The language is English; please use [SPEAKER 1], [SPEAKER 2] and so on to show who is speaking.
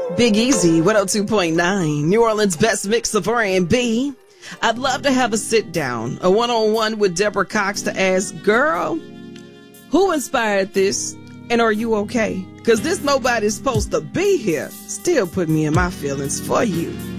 [SPEAKER 1] Big Easy, 102.9, New Orleans' best mix of R&B. I'd love to have a sit down, a one-on-one with Deborah Cox to ask, girl, who inspired this and are you okay? Because this nobody's supposed to be here still put me in my feelings for you.